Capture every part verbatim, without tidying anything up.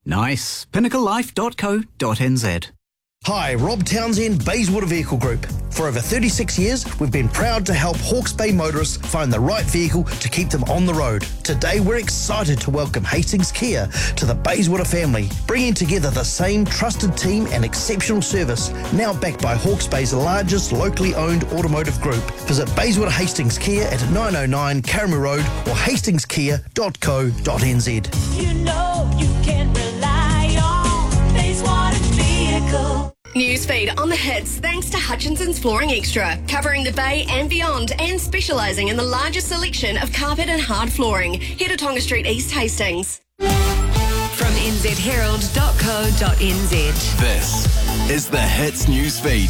Nice. pinnacle life dot co dot n z. Hi, Rob Townsend, Bayswater Vehicle Group. For over thirty-six years, we've been proud to help Hawke's Bay motorists find the right vehicle to keep them on the road. Today, we're excited to welcome Hastings Kia to the Bayswater family, bringing together the same trusted team and exceptional service, now backed by Hawke's Bay's largest locally owned automotive group. Visit Bayswater Hastings Kia at nine oh nine Karamu Road or hastings kia dot co dot n z. You know you can rely on Bayswater Vehicle. Newsfeed on the hits thanks to Hutchinson's Flooring Extra, covering the Bay and beyond and specialising in the largest selection of carpet and hard flooring. Head to Tonga Street East Hastings. From n z herald dot co dot n z. This is the Hits Newsfeed.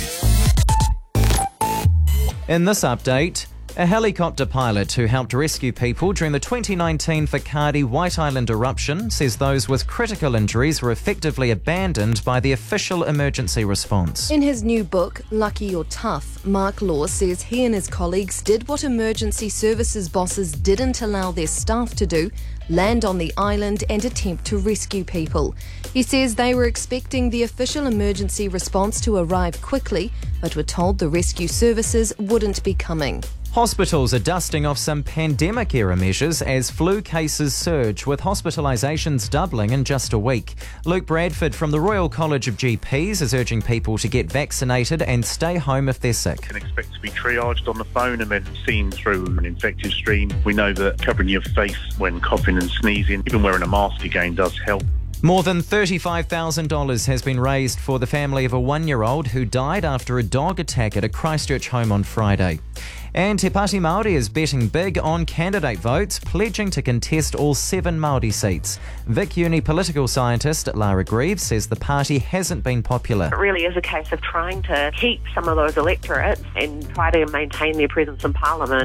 In this update, a helicopter pilot who helped rescue people during the twenty nineteen Whakaari White Island eruption says those with critical injuries were effectively abandoned by the official emergency response. In his new book, Lucky or Tough, Mark Law says he and his colleagues did what emergency services bosses didn't allow their staff to do: land on the island and attempt to rescue people. He says they were expecting the official emergency response to arrive quickly, but were told the rescue services wouldn't be coming. Hospitals are dusting off some pandemic-era measures as flu cases surge, with hospitalisations doubling in just a week. Luke Bradford from the Royal College of G Ps is urging people to get vaccinated and stay home if they're sick. Can expect to be triaged on the phone and then seen through an infective stream. We know that covering your face when coughing and sneezing, even wearing a mask again, does help. More than thirty-five thousand dollars has been raised for the family of a one-year-old who died after a dog attack at a Christchurch home on Friday. And Te Pāti Māori is betting big on candidate votes, pledging to contest all seven Māori seats. Vic Uni political scientist Lara Greaves says the party hasn't been popular. It really is a case of trying to keep some of those electorates and try to maintain their presence in Parliament.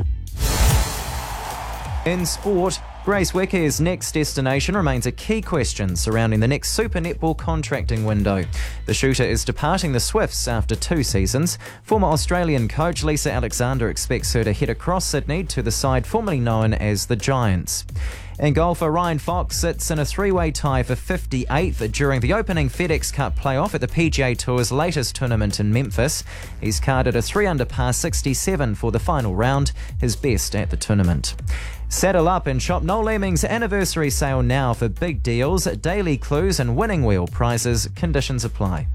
In sport, Grace Wicker's next destination remains a key question surrounding the next Super Netball contracting window. The shooter is departing the Swifts after two seasons. Former Australian coach Lisa Alexander expects her to head across Sydney to the side formerly known as the Giants. And golfer Ryan Fox sits in a three-way tie for fifty-eighth during the opening FedEx Cup playoff at the P G A Tour's latest tournament in Memphis. He's carded a three under par sixty-seven for the final round, his best at the tournament. Saddle up and shop Noel Leeming's anniversary sale now for big deals, daily clues and winning wheel prizes. Conditions apply.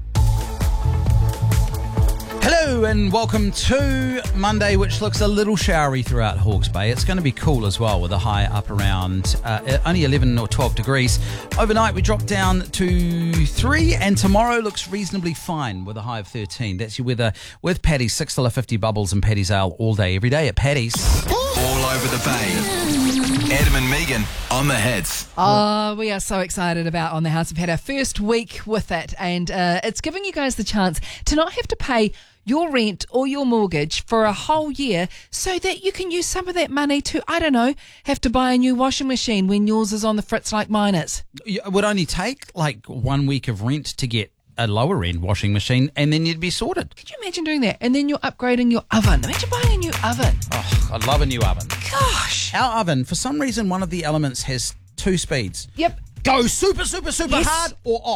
Hello and welcome to Monday, which looks a little showery throughout Hawke's Bay. It's going to be cool as well, with a high up around uh, only eleven or twelve degrees. Overnight we drop down to three, and tomorrow looks reasonably fine with a high of thirteen. That's your weather with Paddy's, six dollars fifty bubbles and Paddy's Ale all day, every day at Paddy's. All over the Bay. Adam and Megan on the Hits. Oh, we are so excited about On the House. We've had our first week with it, and uh, it's giving you guys the chance to not have to pay your rent or your mortgage for a whole year, so that you can use some of that money to, I don't know, have to buy a new washing machine when yours is on the fritz like mine is. It would only take like one week of rent to get a lower end washing machine, and then you'd be sorted. Could you imagine doing that? And then you're upgrading your oven. Imagine buying a new oven. Oh, I'd love a new oven. Gosh. Our oven, for some reason, one of the elements has two speeds. Yep. Go super, super, super Yes. hard or off.